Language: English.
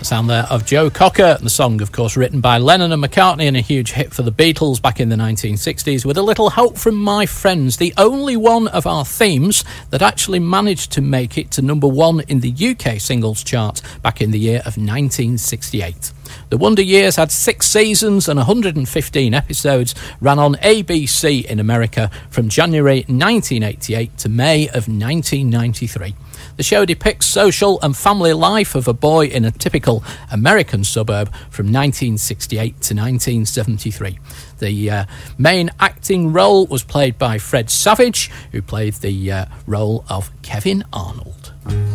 sound there of Joe Cocker. The song, of course, written by Lennon and McCartney and a huge hit for the Beatles back in the 1960s, with a little help from My Friends, the only one of our themes that actually managed to make it to number one in the UK singles chart back in the year of 1968. The Wonder Years had 6 seasons and 115 episodes, ran on ABC in America from January 1988 to May of 1993. The show depicts social and family life of a boy in a typical American suburb from 1968 to 1973. The main acting role was played by Fred Savage, who played the role of Kevin Arnold.